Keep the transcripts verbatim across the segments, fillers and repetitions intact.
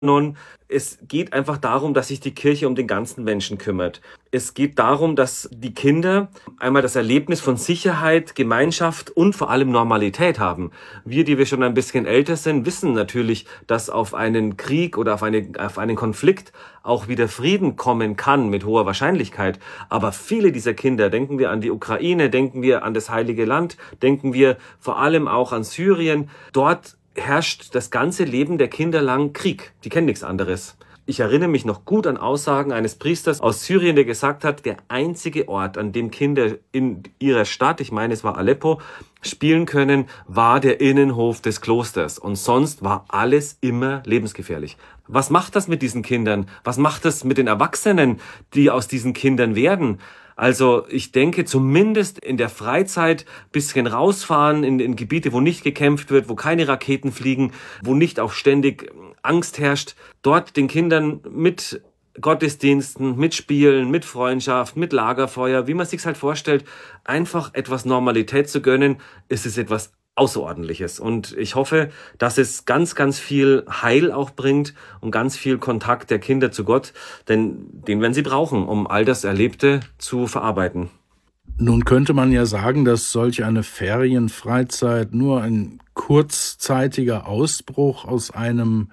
Nun, es geht einfach darum, dass sich die Kirche um den ganzen Menschen kümmert. Es geht darum, dass die Kinder einmal das Erlebnis von Sicherheit, Gemeinschaft und vor allem Normalität haben. Wir, die wir schon ein bisschen älter sind, wissen natürlich, dass auf einen Krieg oder auf, eine, auf einen Konflikt auch wieder Frieden kommen kann mit hoher Wahrscheinlichkeit. Aber viele dieser Kinder, denken wir an die Ukraine, denken wir an das Heilige Land, denken wir vor allem auch an Syrien, dort herrscht das ganze Leben der Kinder lang Krieg. Die kennen nichts anderes. Ich erinnere mich noch gut an Aussagen eines Priesters aus Syrien, der gesagt hat, der einzige Ort, an dem Kinder in ihrer Stadt, ich meine es war Aleppo, spielen können, war der Innenhof des Klosters. Und sonst war alles immer lebensgefährlich. Was macht das mit diesen Kindern? Was macht das mit den Erwachsenen, die aus diesen Kindern werden? Also ich denke, zumindest in der Freizeit bisschen rausfahren in, in Gebiete, wo nicht gekämpft wird, wo keine Raketen fliegen, wo nicht auch ständig Angst herrscht. Dort den Kindern mit Gottesdiensten, mit Spielen, mit Freundschaft, mit Lagerfeuer, wie man sich's halt vorstellt, einfach etwas Normalität zu gönnen, ist es etwas Außerordentliches. Und ich hoffe, dass es ganz, ganz viel Heil auch bringt und ganz viel Kontakt der Kinder zu Gott, denn den werden sie brauchen, um all das Erlebte zu verarbeiten. Nun könnte man ja sagen, dass solch eine Ferienfreizeit nur ein kurzzeitiger Ausbruch aus einem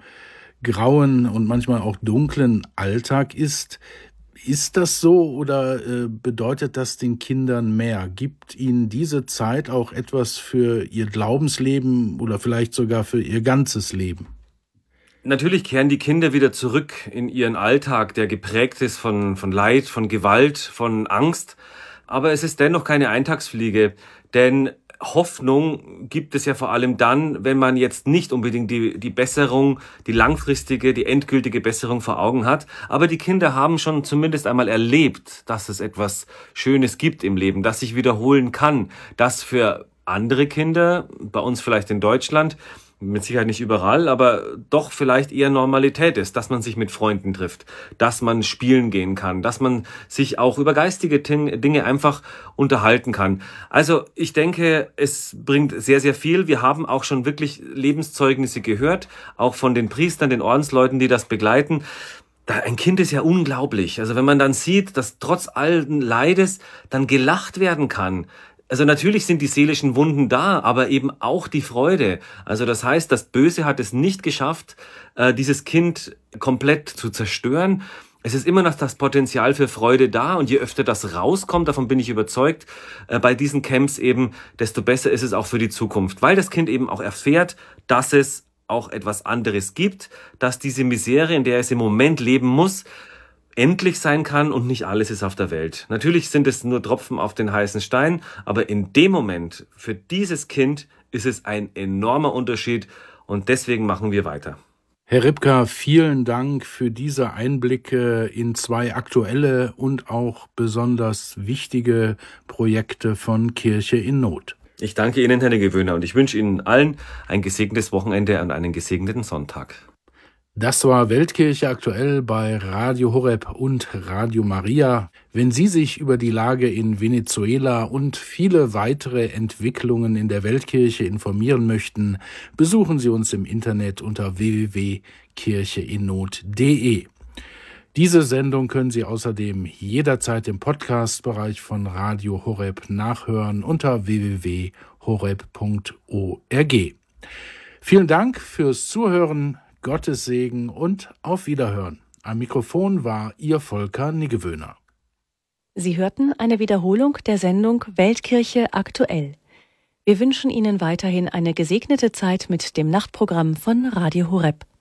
grauen und manchmal auch dunklen Alltag ist. Ist das so oder äh, bedeutet das den Kindern mehr? Gibt ihnen diese Zeit auch etwas für ihr Glaubensleben oder vielleicht sogar für ihr ganzes Leben? Natürlich kehren die Kinder wieder zurück in ihren Alltag, der geprägt ist von, von Leid, von Gewalt, von Angst. Aber es ist dennoch keine Eintagsfliege, denn Hoffnung gibt es ja vor allem dann, wenn man jetzt nicht unbedingt die, die Besserung, die langfristige, die endgültige Besserung vor Augen hat. Aber die Kinder haben schon zumindest einmal erlebt, dass es etwas Schönes gibt im Leben, das sich wiederholen kann, das für andere Kinder, bei uns vielleicht in Deutschland, mit Sicherheit nicht überall, aber doch vielleicht eher Normalität ist, dass man sich mit Freunden trifft, dass man spielen gehen kann, dass man sich auch über geistige Dinge einfach unterhalten kann. Also ich denke, es bringt sehr, sehr viel. Wir haben auch schon wirklich Lebenszeugnisse gehört, auch von den Priestern, den Ordensleuten, die das begleiten. Ein Kind ist ja unglaublich. Also wenn man dann sieht, dass trotz allen Leides dann gelacht werden kann. Also natürlich sind die seelischen Wunden da, aber eben auch die Freude. Also das heißt, das Böse hat es nicht geschafft, dieses Kind komplett zu zerstören. Es ist immer noch das Potenzial für Freude da und je öfter das rauskommt, davon bin ich überzeugt, bei diesen Camps eben, desto besser ist es auch für die Zukunft. Weil das Kind eben auch erfährt, dass es auch etwas anderes gibt, dass diese Misere, in der es im Moment leben muss, endlich sein kann und nicht alles ist auf der Welt. Natürlich sind es nur Tropfen auf den heißen Stein, aber in dem Moment, für dieses Kind, ist es ein enormer Unterschied und deswegen machen wir weiter. Herr Ripka, vielen Dank für diese Einblicke in zwei aktuelle und auch besonders wichtige Projekte von Kirche in Not. Ich danke Ihnen, Herr Gewöhner, und ich wünsche Ihnen allen ein gesegnetes Wochenende und einen gesegneten Sonntag. Das war Weltkirche aktuell bei Radio Horeb und Radio Maria. Wenn Sie sich über die Lage in Venezuela und viele weitere Entwicklungen in der Weltkirche informieren möchten, besuchen Sie uns im Internet unter w w w punkt kirche in not punkt d e. Diese Sendung können Sie außerdem jederzeit im Podcast-Bereich von Radio Horeb nachhören unter w w w punkt horeb punkt org. Vielen Dank fürs Zuhören. Gottes Segen und auf Wiederhören. Am Mikrofon war Ihr Volker Niggewöhner. Sie hörten eine Wiederholung der Sendung Weltkirche aktuell. Wir wünschen Ihnen weiterhin eine gesegnete Zeit mit dem Nachtprogramm von Radio Horeb.